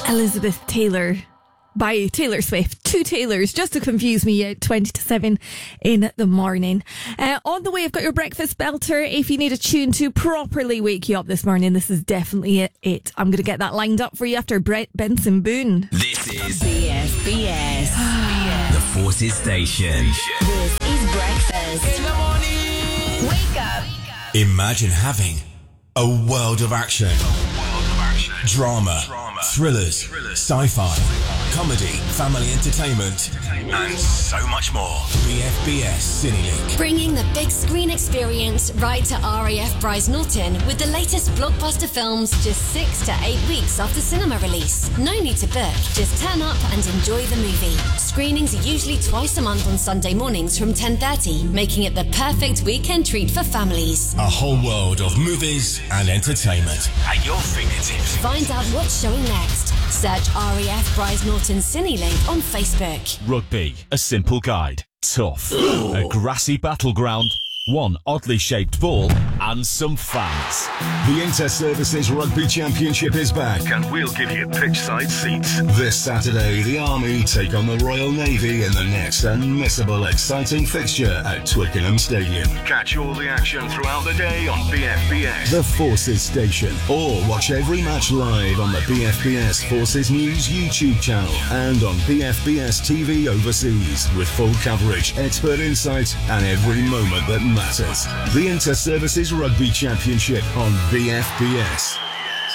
Elizabeth Taylor by Taylor Swift. Two Taylors, just to confuse me, at 20 to 7 in the morning. On the way, I've got your breakfast belter. If you need a tune to properly wake you up this morning, this is definitely it. I'm going to get that lined up for you after Brett Benson Boone. This is BFBS. The Forces Station. This is breakfast. In the morning. Wake up. Imagine having a world of action. Drama, thrillers, sci-fi, comedy, family entertainment, and so much more. BFBS CineLink. Bringing the big screen experience right to RAF Bryce Norton with the latest blockbuster films just 6 to 8 weeks after cinema release. No need to book, just turn up and enjoy the movie. Screenings are usually twice a month on Sunday mornings from 10:30, making it the perfect weekend treat for families. A whole world of movies and entertainment at your fingertips. Find out what's showing next. Search RAF Bryce Norton CineLink on Facebook. Rugby, a simple guide. Tough. A grassy battleground. One oddly shaped ball and some fans. The Inter-Services Rugby Championship is back and we'll give you pitchside seats. This Saturday, the Army take on the Royal Navy in the next unmissable exciting fixture at Twickenham Stadium. Catch all the action throughout the day on BFBS, the Forces Station, or watch every match live on the BFBS Forces News YouTube channel and on BFBS TV overseas with full coverage, expert insight and every moment that matters. The Inter-Services Rugby Championship on BFBS.